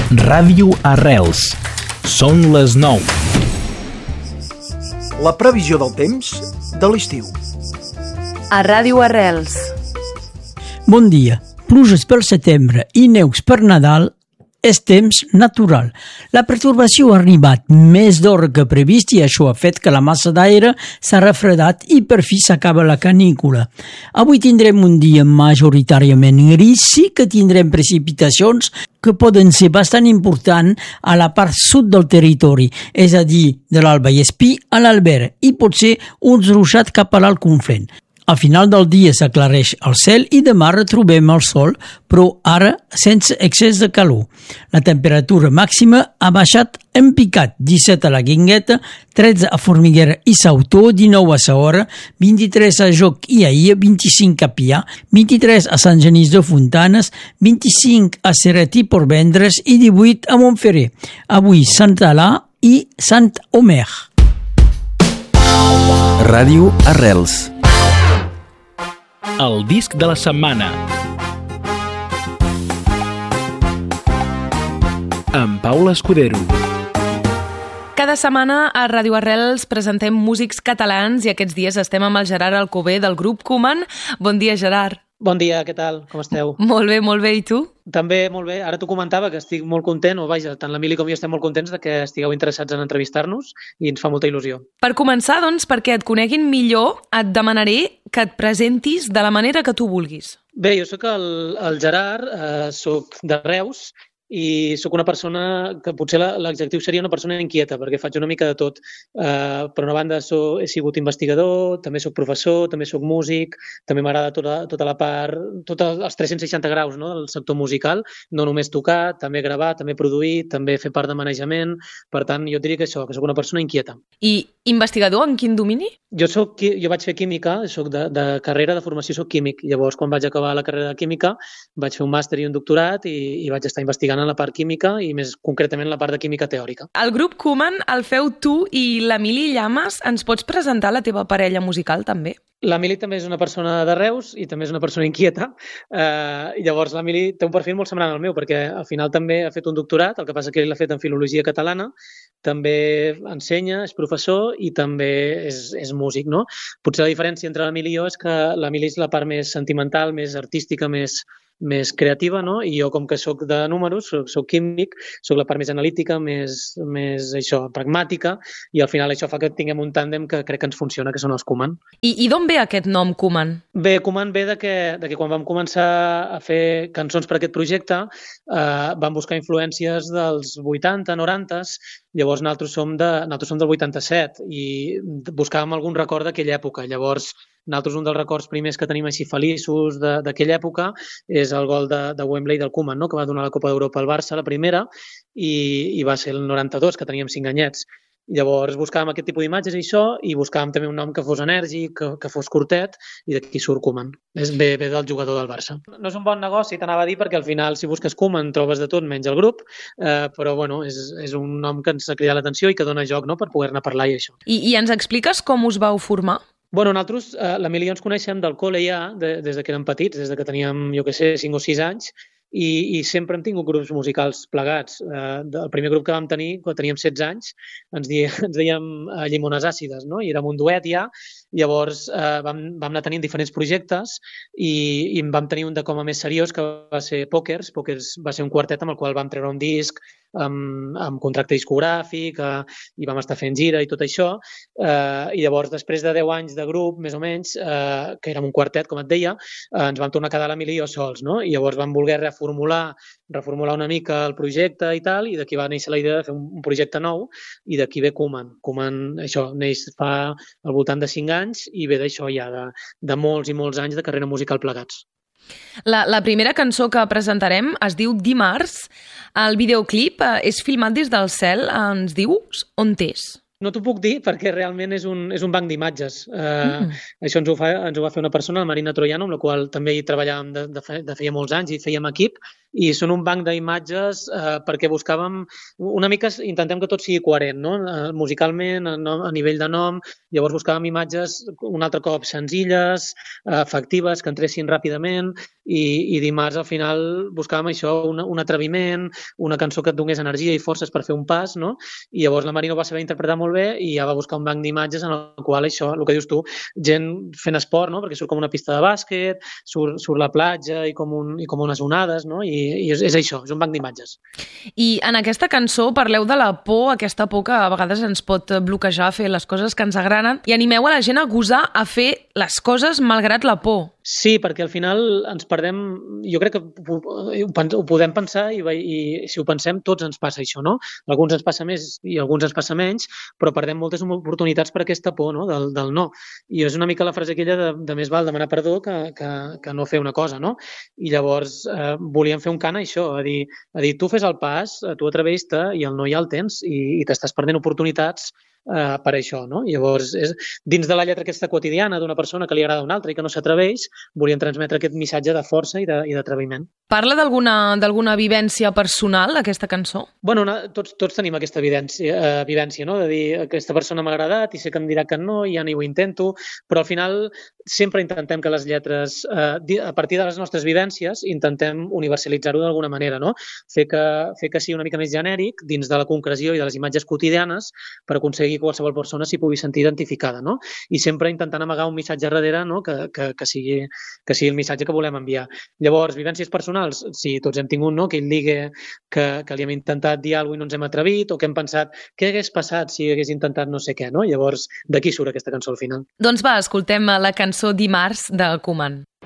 Ràdio Arrels. Són les 9. La previsió del temps de l'estiu. A Ràdio Arrels. Bon dia. Pluges pel setembre i neus per Nadal és temps natural. La pertorbació ha arribat més d'hora que previst i això ha fet que la massa d'aire s'ha refredat i per fi s'acaba la canícula. Avui tindrem un dia majoritàriament gris, sí que tindrem precipitacions que poden ser bastant importants a la part sud del territori, és a dir, de l'Alt Vallespí a l'Albert, i potser uns ruixats cap a l'Alt Conflent. Al final del dia s'aclareix el cel i demà retrobem el sol, però ara sense excés de calor. La temperatura màxima ha baixat en picat, 17 a la Guingueta, 13 a Formiguera i Sautó, 19 a Sahora, 23 a Joc i Ahir, 25 a Pià, 23 a Sant Genís de Fontanes, 25 a Serret i Portvendres i 18 a Montferrer. Avui Sant Alà i Sant Omer. Ràdio Arrels. El disc de la setmana. Amb Paula Escudero. Cada setmana a Ràdio Arrels presentem músics catalans i aquests dies estem amb el Gerard Alcover del grup Koeman. Bon dia, Gerard. Bon dia, què tal? Com esteu? Molt bé, i tu? També molt bé. Ara t'ho comentava, que estic molt content, o vaja, tant l'Emili com jo estem molt contents de que estigueu interessats en entrevistar-nos i ens fa molta il·lusió. Per començar, doncs, perquè et coneguin millor, et demanaré que et presentis de la manera que tu vulguis. Bé, jo sóc el Gerard, sóc de Reus, i sóc una persona que potser l'adjectiu seria una persona inquieta, perquè faig una mica de tot. Per una banda he sigut investigador, també sóc professor, també sóc músic, també m'agrada tota la part, tots els 360 graus, no, del sector musical, no només tocar, també gravar, també produir, també fer part de manejament. Per tant, jo diria que això, que sóc una persona inquieta. I investigador en quin domini? Jo vaig fer química, soc de carrera, de formació soc químic. Llavors, quan vaig acabar la carrera de química, vaig fer un màster i un doctorat i vaig estar investigant en la part química i més concretament la part de química teòrica. El grup Koeman el feu tu i l'Emili Llamas. Ens pots presentar la teva parella musical, també? L'Emili també és una persona de Reus i també és una persona inquieta. Llavors, l'Emili té un perfil molt semblant al meu, perquè al final també ha fet un doctorat, el que passa que ell l'ha fet en filologia catalana, també ensenya, és professor i també és músic, no? Potser la diferència entre l'Emili i jo és que l'Emili és la part més sentimental, més artística, més creativa, no? I jo, com que soc de números, soc químic, soc la part més analítica, més això, pragmàtica, i al final això fa que tinguem un tàndem que crec que ens funciona, que són els Koeman. I d'on ve aquest nom, Koeman? Bé, Koeman ve de que quan vam començar a fer cançons per aquest projecte vam buscar influències dels 80, 90, llavors nosaltres som del 87 i buscàvem algun record d'aquella època. Llavors, nosaltres un dels records primers que tenim així feliços d'aquella època és el gol de Wembley del Koeman, no? Que va donar la Copa d'Europa al Barça, la primera, i va ser el 92, que teníem 5 anyets. Llavors buscàvem aquest tipus d'imatges i això, i buscàvem també un nom que fos enèrgic, que fos curtet, i d'aquí surt Koeman. Ve del jugador del Barça. No és un bon negoci, t'anava a dir, perquè al final, si busques Koeman, trobes de tot menys el grup, però bueno, és un nom que ens ha cridat l'atenció i que dona joc, no?, per poder-ne parlar i això. I ens expliques com us vau formar? Bueno, nosaltres, l'Emili i jo ens coneixem del col·le ja, des que érem petits, des que teníem, jo què sé, 5 o 6 anys, i sempre hem tingut grups musicals plegats. El primer grup que vam tenir, quan teníem 16 anys, ens dèiem Llimones Àcides, no? I érem un duet ja. Llavors vam anar tenint diferents projectes i vam tenir un de com a més seriós, que va ser Pokers. Pokers va ser un quartet amb el qual vam treure un disc amb contracte discogràfic i vam estar fent gira i tot això. I llavors, després de 10 anys de grup, més o menys, que érem un quartet, com et deia, ens vam tornar a quedar l'Emili i jo sols, no? I llavors vam voler reformular una mica el projecte i tal, i d'aquí va néixer la idea de fer un projecte nou, i d'aquí ve Koeman. Koeman, això, neix fa al voltant de 5 anys i ve d'això ja, de molts i molts anys de carrera musical plegats. La primera cançó que presentarem es diu Dimarts. El videoclip és filmat des del cel. Ens dius on és? No t'ho puc dir perquè realment és un banc d'imatges. Això ens ho va fer una persona, la Marina Troiano, amb la qual també hi treballàvem de feia molts anys i fèiem equip, i són un banc d'imatges perquè buscàvem, una mica intentem que tot sigui coherent, no? Musicalment, a nivell de nom, llavors buscàvem imatges un altre cop senzilles, efectives, que entressin ràpidament, i dimarts al final buscàvem això, un atreviment, una cançó que et donés energia i forces per fer un pas, no? I llavors la Marina ho va saber interpretar molt bé i ja va buscar un banc d'imatges en el qual això, el que dius tu, gent fent esport, no? Perquè surt com una pista de bàsquet, surt la platja i com unes onades, no? I és això, és un banc d'imatges. I en aquesta cançó parleu de la por, aquesta por que a vegades ens pot bloquejar a fer les coses que ens agraden, i animeu a la gent a gosar a fer les coses malgrat la por. Sí, perquè al final ens perdem, jo crec que ho podem pensar i si ho pensem tots ens passa això, no? A alguns ens passa més i a alguns ens passa menys, però perdem moltes oportunitats per aquesta por, no? Del no. I és una mica la frase aquella de més val demanar perdó que no fer una cosa, no? I llavors volíem fer un cant a això, a dir tu fes el pas, tu atreveix-te i el no ja el tens i t'estàs perdent oportunitats per això, no? Llavors, dins de la lletra aquesta quotidiana d'una persona que li agrada a una altra i que no s'atreveix, volíem transmetre aquest missatge de força i d'atreviment. Parla d'alguna vivència personal, aquesta cançó? Bueno, tots tenim aquesta vivència, no? De dir, aquesta persona m'ha agradat i sé que em dirà que no i ja ni ho intento, però al final sempre intentem que les lletres, a partir de les nostres vivències, intentem universalitzar-ho d'alguna manera, no? Fer que sigui una mica més genèric dins de la concreció i de les imatges quotidianes per aconseguir qualsevol persona s'hi pugui sentir identificada, no? I sempre intentant amagar un missatge darrere, no? Que sigui el missatge que volem enviar. Llavors, vivències personals, sí, tots hem tingut, no? Aquell ligue que li hem intentat dir alguna cosa i no ens hem atrevit, o que hem pensat què hagués passat si hagués intentat no sé què, no? Llavors, d'aquí surt aquesta cançó al final. Doncs va, escoltem la cançó Dimarts de Koeman.